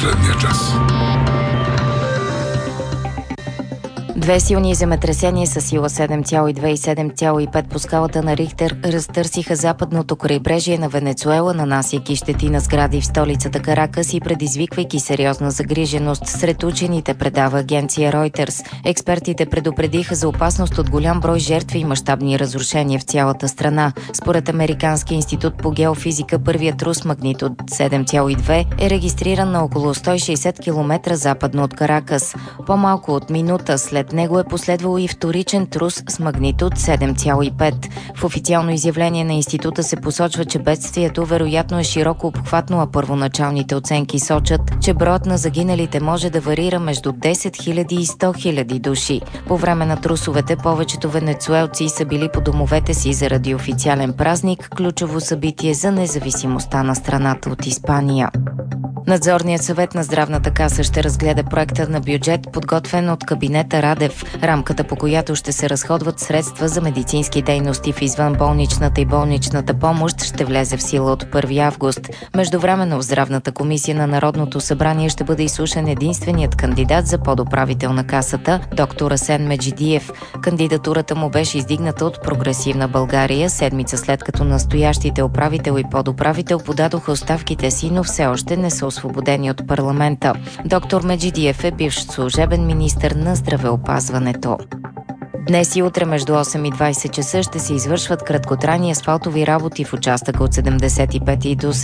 последния час. Две силни земетресения с сила 7,2 и 7,5 по скалата на Рихтер разтърсиха западното крайбрежие на Венецуела, нанасяйки щети на сгради в столицата Каракас и предизвиквайки сериозна загриженост сред учените, предава агенция Reuters. Експертите предупредиха за опасност от голям брой жертви и мащабни разрушения в цялата страна. Според Американския институт по геофизика, първият трус магнитуд 7,2 е регистриран на около 160 км западно от Каракас. По-малко от минута след него е последвало и вторичен трус с магнитуд 7,5. В официално изявление на института се посочва, че бедствието вероятно е широко обхватно, а първоначалните оценки сочат, че броят на загиналите може да варира между 10 000 и 100 000 души. По време на трусовете повечето венецуелци са били по домовете си заради официален празник, ключово събитие за независимостта на страната от Испания. Надзорният съвет на Здравната каса ще разгледа проекта на бюджет, подготвен от кабинета Радев, рамката по която ще се разходват средства за медицински дейности в извънболничната и болничната помощ, ще влезе в сила от 1 август. Междувременно в Здравната комисия на Народното събрание ще бъде изслушан единственият кандидат за подуправител на касата, доктор Асен Меджидиев. Кандидатурата му беше издигната от Прогресивна България, седмица след като настоящите управител и подуправител подадоха оставките си, но все още не са освободени от парламента. Доктор Меджидиев е бивш служебен министър на здравеопазването. Днес и утре между 8 и 20 часа ще се извършват краткотрайни асфалтови работи в участъка от 75 до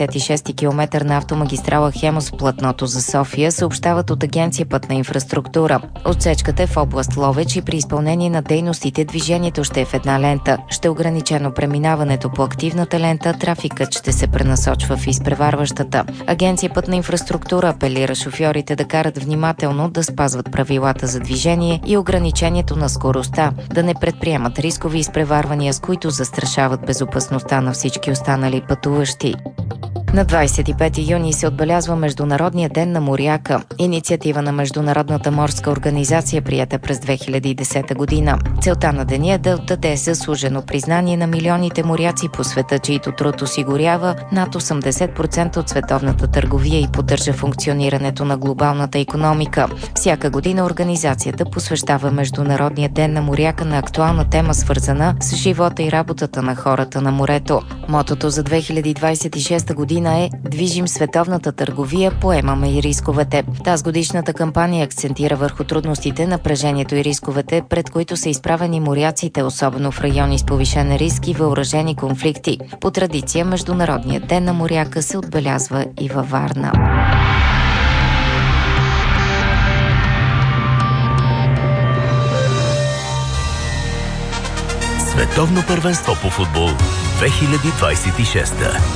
76 км на автомагистрала Хемус в платното за София, съобщават от Агенция Пътна инфраструктура. Отсечката е в област Ловеч и при изпълнение на дейностите движението ще е в една лента. Ще е ограничено преминаването по активната лента, трафикът ще се пренасочва в изпреварващата. Агенция Пътна инфраструктура апелира шофьорите да карат внимателно, да спазват правилата за движение и ограничението на скоростта, да не предприемат рискови изпреварвания, с които застрашават безопасността на всички останали пътуващи. На 25 юни се отбелязва Международния ден на моряка, инициатива на Международната морска организация, приета през 2010 година. Целта на деня е да отдаде заслужено признание на милионите моряци по света, чието труд осигурява над 80% от световната търговия и поддържа функционирането на глобалната икономика. Всяка година организацията посвещава Международния ден на моряка на актуална тема, свързана с живота и работата на хората на морето. Мотото за 2026 година е "Движим световната търговия, поемаме и рисковете". Тази годишната кампания акцентира върху трудностите, напрежението и рисковете, пред които са изправени моряците, особено в райони с повишен риск и въоръжени конфликти. По традиция Международният ден на моряка се отбелязва и във Варна. Световно първенство по футбол 2026.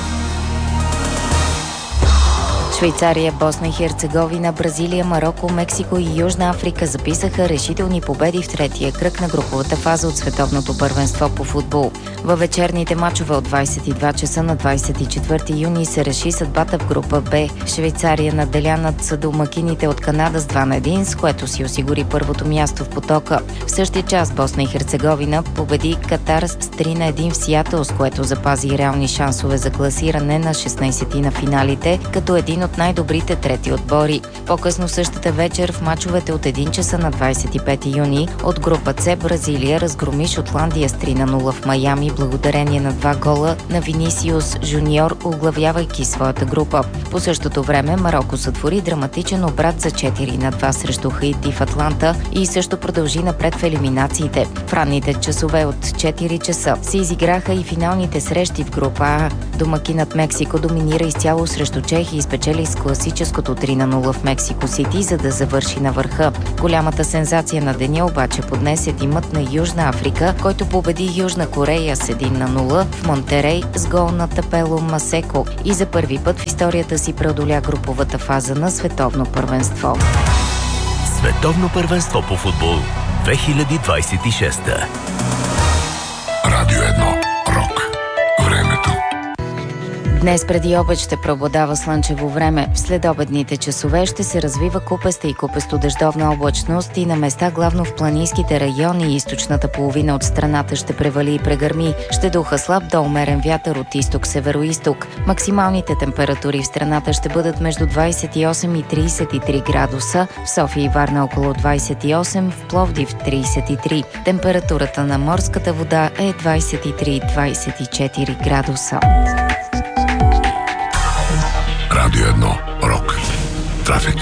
Швейцария, Босна и Херцеговина, Бразилия, Мароко, Мексико и Южна Африка записаха решителни победи в третия кръг на груповата фаза от Световното първенство по футбол. Във вечерните мачове от 22 часа на 24 юни се реши съдбата в група Б. Швейцария наделя над съдомакините от Канада с 2-1, с което си осигури първото място в потока. В същия час Босна и Херцеговина победи Катар с 3-1 в Сиатъл, с което запази реални шансове за класиране на 16 на финалите, като един от най-добрите трети отбори. По-късно същата вечер в мачовете от 1 часа на 25 юни от група С Бразилия разгроми Шотландия с 3-0 в Майами благодарение на 2 гола на Винисиус Жуниор, оглавявайки своята група. По същото време Мароко сътвори драматичен обрат за 4-2 срещу Хаити в Атланта и също продължи напред в елиминациите. В ранните часове от 4 часа се изиграха и финалните срещи в група А. Домакинът Мексико доминира изцяло срещу Чехия и спечели с класическото 3-0 в Мексико Сити, за да завърши на върха. Голямата сензация на деня обаче поднесе тимът на Южна Африка, който победи Южна Корея с 1-0 в Монтерей с гол на Тапело Масеко и за първи път в историята си преодоля груповата фаза на световно първенство. Световно първенство по футбол 2026. Радио 1. Рок. Времето. Днес преди обед ще преобладава слънчево време. В следобедните часове ще се развива купеста и купесто-дъждовна облачност и на места главно в планинските райони и източната половина от страната ще превали и прегърми. Ще духа слаб до умерен вятър от изток-североизток. Максималните температури в страната ще бъдат между 28 и 33 градуса. В София и Варна около 28, в Пловдив 33. Температурата на морската вода е 23-24 градуса. Радио 1. Рок. Трафик.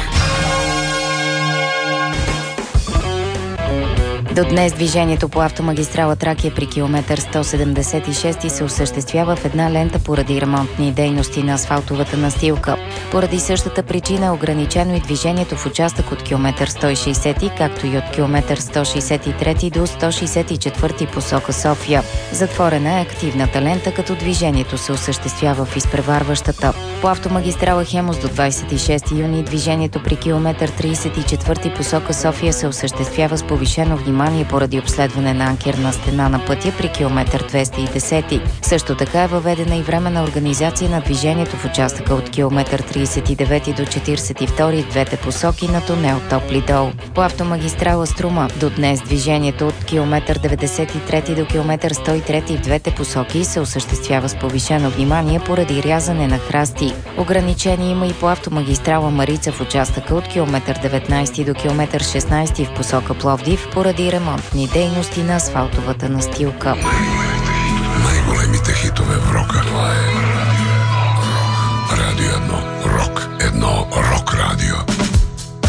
До днес движението по автомагистрала Тракия при километър 176 се осъществява в една лента поради ремонтни дейности на асфалтовата настилка. Поради същата причина е ограничено и движението в участък от километър 160, както и от километър 163 до 164 посока София. Затворена е активната лента, като движението се осъществява в изпреварващата. По автомагистрала Хемус до 26 юни движението при километър 34 посока София се осъществява с повишено внимание поради обследване на анкерна стена на пътя при километър 210. Също така е въведена и временна организация на движението в участъка от километър 39 до 42 в двете посоки на тунел Топли дол. По автомагистрала Струма до днес движението от километър 93 до километър 103 в двете посоки се осъществява с повишено внимание поради рязане на храсти. Ограничение има и по автомагистрала Марица в участъка от километър 19 до километър 16 в посока Пловдив поради ремонтни дейности на асфалтовата настилка. Най-големите хитове в рока. Това е Радио 1. Рок. Едно рок радио.